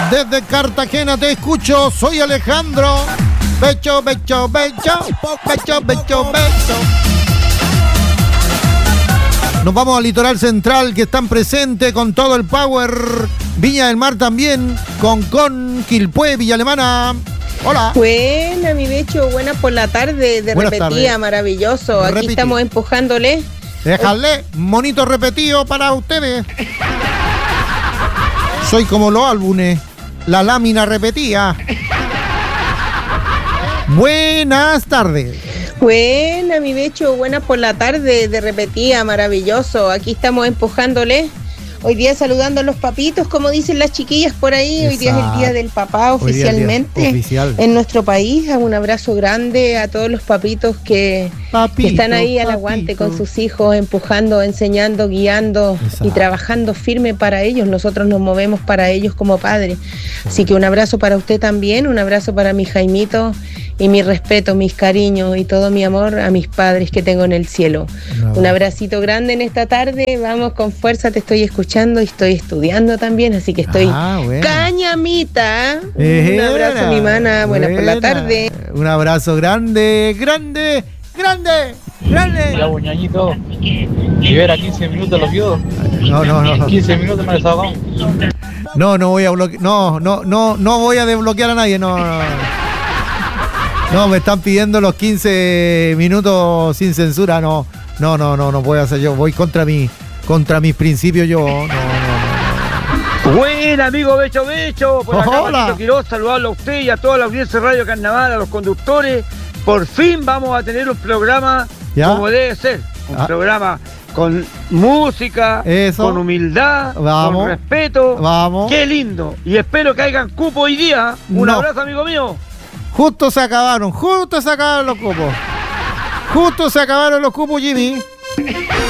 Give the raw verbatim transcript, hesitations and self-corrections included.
Desde Cartagena te escucho, soy Alejandro. Becho, becho, becho, becho, becho, becho. Nos vamos al litoral central, que están presentes con todo el power. Viña del Mar también, con con Quilpué, Villa Alemana. Hola. Buena, mi Becho, buena por la tarde, de Buenas repetía, tardes. maravilloso. Aquí Repetí. estamos empujándole. Déjale, monito repetido para ustedes. Soy como los álbumes, la lámina repetía. Buenas tardes. Buena, mi Becho, buena por la tarde, de repetía, maravilloso. Aquí estamos empujándole. Hoy día saludando a los papitos, como dicen las chiquillas por ahí. Hoy día es el día del papá Hoy día es el día oficialmente oficial. en nuestro país. Un abrazo grande a todos los papitos que, Papito, que están ahí al papito. aguante con sus hijos, empujando, enseñando, guiando Exacto. y trabajando firme para ellos. Nosotros nos movemos para ellos como padres. Así que un abrazo para usted también, un abrazo para mi Jaimito y mi respeto, mis cariños y todo mi amor a mis padres que tengo en el cielo. Bravo. Un abracito grande en esta tarde, vamos con fuerza, te estoy escuchando y estoy estudiando también, así que estoy Ah, bueno. cañamita. Un Buena, abrazo, mi mana, buenas por la buena. tarde. Un abrazo grande, grande, grande, grande. Ya, buñañito, libera quince minutos los vio. No, no, no. quince minutos me desahogamos. No, no voy a bloquear. No, no, no, no voy a desbloquear a nadie. No, no. No, me están pidiendo los quince minutos sin censura. No, no, no, no, no puedo hacer yo. Voy contra mi, contra mis principios yo. No, no, no. Buen amigo Becho Becho, por acá Hola. Marquito Quiroz, saludarlo a usted y a toda la audiencia de Radio Carnaval, a los conductores. Por fin vamos a tener un programa ¿Ya? como debe ser, un Ah. programa con música, Eso. con humildad, Vamos. con respeto. Vamos. Qué lindo. Y espero que hagan cupo hoy día. Un No. abrazo, amigo mío. Justo se acabaron, justo se acabaron los cupos. Justo se acabaron los cupos, Jimmy.